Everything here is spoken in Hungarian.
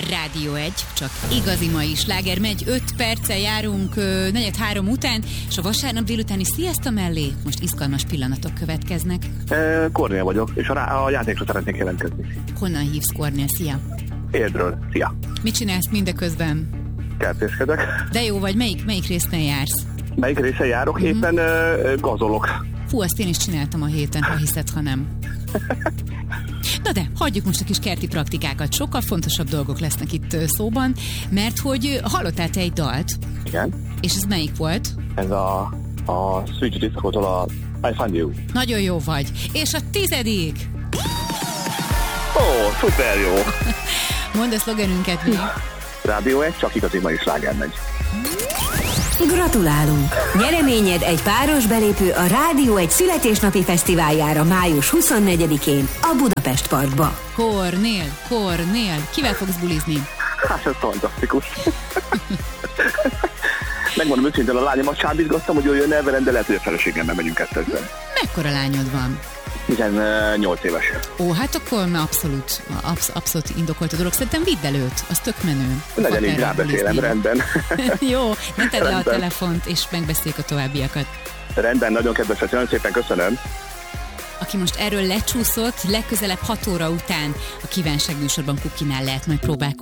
Rádió 1, csak igazi mai sláger megy, 5 perccel járunk 4:03 után, és a vasárnap délutáni Sziasztok mellé most izgalmas pillanatok következnek. Kornél vagyok, és a játékra szeretnék jelentkezni. Honnan hívsz, Kornél? Szia! Érdről. Szia! Mit csinálsz mindeközben? Kertészkedek. De jó vagy, melyik részen jársz? Melyik részen járok? Éppen gazolok. Fú, azt én is csináltam a héten, ha hiszed, ha nem. Na de, hagyjuk most a kis kerti praktikákat. Sokkal fontosabb dolgok lesznek itt szóban, mert hogy hallottál te egy dalt. Igen. És ez melyik volt? Ez a Sweet Disco-tól a I Find You. Nagyon jó vagy. És a 10. Ó, szuper jó. Mondd a szlogenünket mi. Rádió 1, csak igazi mai sláger megy. Gratulálunk! Nyereményed egy páros belépő a Rádió 1 születésnapi fesztiváljára május 24-én a Budapest Parkba. Kornél, kivel fogsz bulizni? Hát ez fantasztikus. Megmondom őszintén, a lányomat csábítgattam, hogy ő jön el velem, de lehet, hogy a feleségemmel megyünk kettőzben. Mekkora lányod van? 18 éves. Ó, hát akkor már abszolút indokolt a dolog. Szerintem vidd el őt, az tök menő. Legyen így, rábeszélem, rendben. Jó, ne tedd le a telefont, és megbeszéljük a továbbiakat. Rendben, nagyon kedves, nagyon szépen köszönöm. Aki most erről lecsúszott, legközelebb 6 óra után a kívánság műsorban Kukinál lehet majd próbálkozni.